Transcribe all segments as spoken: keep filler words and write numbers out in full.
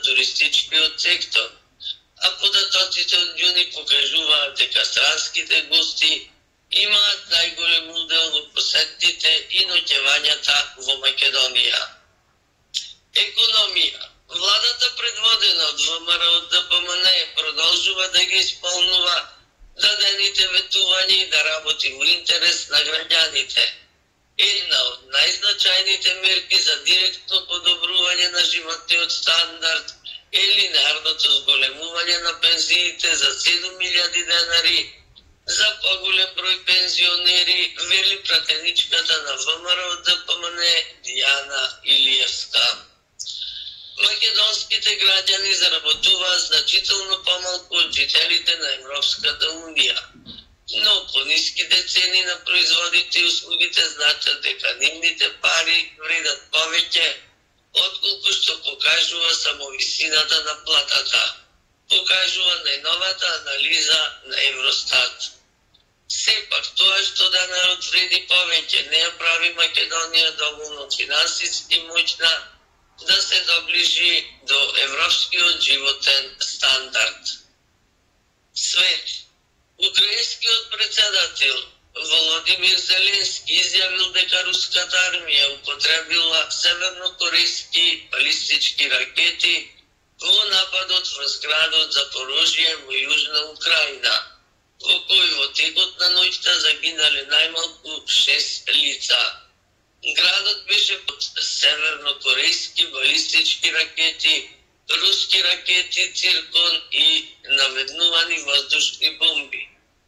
туристичкиот сектор, а податоците од ѓуни покажуваат дека странските гости имаат најголем удел во посетите и ноќевањата во Македонија. Економија. Владата предводена од ВМРО Д П М Н продолжува да ги исполнува дадените ветувања и да работи во интерес на граѓаните. Една од најзначајните мерки за директно подобрување на животниот стандард е линеарното зголемување на пензиите за седум илјади денари за поголем број пензионери, вели пратеничката на ВМРО Д П М Н Дијана Илиевска. Македонските граѓани заработуваат значително помалку од жителите на Европската Унија, но пониските цени на производите и услугите значат дека нивните пари вредат повеќе, отколку што покажува само висината на платата, покажува најновата анализа на Евростат. Сепак, тоа што денарот вреди повеќе не ја прави Македонија доволно финансиски моќна да се доближи до европскиот животен стандард. Свет. Украинскиот председател Володимир Зеленски изјавил дека руската армија употребила севернокорејски балистички ракети во нападот врз градот Запорожје во јужна Украина, во кој во текот на ноќта загинале најмалку шест лица. Градот беше под севернокорејски балистички ракети, руски ракети Циркон и наведнувани воздушни бомби,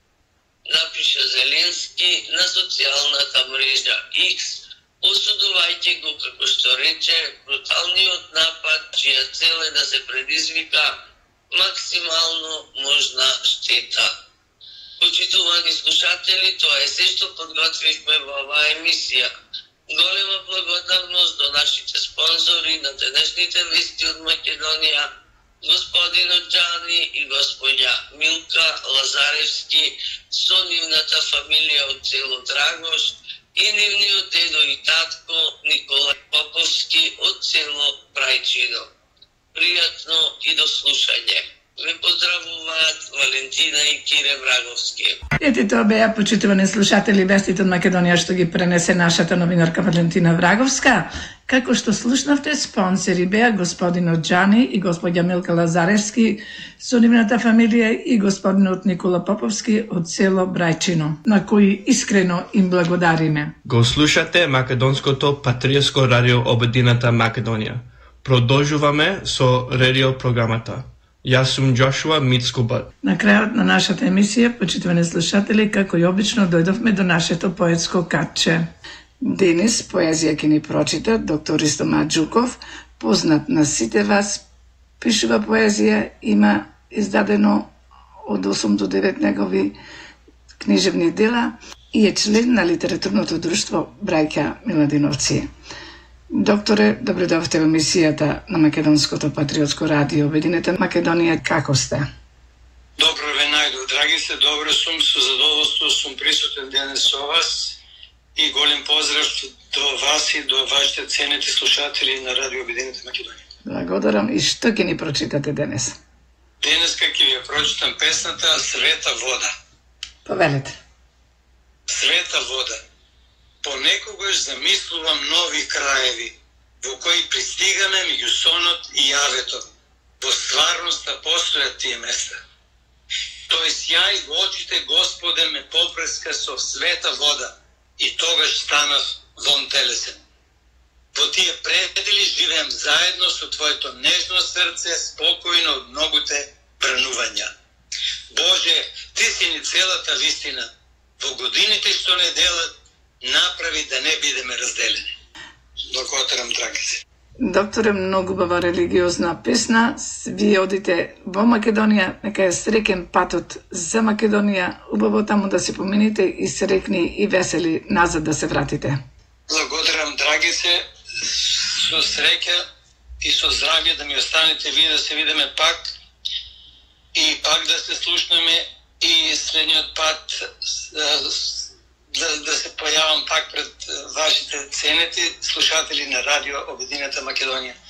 напиша Зеленски на социјалната мрежа X, осудувајќи го, како што рече, бруталниот напад, чија цел е да се предизвика максимално можна штета. Почитувани слушатели, тоа е се што подготвивме во оваа емисија. Голема благодарност до нашите спонзори на денешните вести од Македонија, господинот Џани и господја Милка Лазаревски со нивната фамилија од село Драгош и нивниот дедо и татко Никола Поповски од село Брајчино. Пријатно и до слушање. Ве поздравуваат Валентина и Кире Враговски. Ете тоа беа, почитувани слушатели, вестите од Македонија што ги пренесе нашата новинарка Валентина Враговска. Како што слушнавте, спонсори беа господинот Џани и господја Милка Лазаревски со нивната фамилија и господинот Никола Поповски од село Брајчино, на кои искрено им благодариме. Го слушате македонското патриотско радио Обединета Македонија. Продолжуваме со радио програмата. Јас сум Џошуа Мицкубат. На крајот на нашата емисија, почитувани слушатели, како и обично, дојдовме до нашето поетско катче. Денес поезија ќе ни прочита доктор Ристо Маџуков, познат на сите вас, пишува поезија, има издадено од осум до девет негови книжевни дела и е член на литературното друштво Браќа Миладиновци. Докторе, добре дојдовте во емисијата на Македонското патриотско радио Обединета Македонија. Како сте? Добро ве најдов, драги се, добро сум, со задоволство сум присутен денес со вас и голем поздрав до вас и до вашите ценети слушатели на радио Обединета Македонија. Благодарам. И што ќе ни прочитате денес? Денес ќе ви ја прочитам песната Света вода. Повелете. Света вода. Понекогаш замислувам нови краеви, во кои пристигаме меѓу сонот и јавето. Во стварноста постојат тие места. Тој сјај во очите Господе ме попреска со света вода и тогаш станав вон телесен. Во тие предели живеам заедно со Твоето нежно срце, спокојно од многуте брнувања. Боже, Ти си ни целата вистина. Во годините што не делат, направи да не бидеме разделени. Благодарам, драги се. Докторе, многу убава религиозна песна. Вие одите во Македонија, нека е среќен патот за Македонија. Убаво таму да се помините и среќни и весели назад да се вратите. Благодарам, драги се. Со среќа и со здравје да ми останете вие да се видиме пак и пак да се слушнеме и следниот пат да, да се појавам пак пред вашите ценети слушатели на радио Обединета Македонија.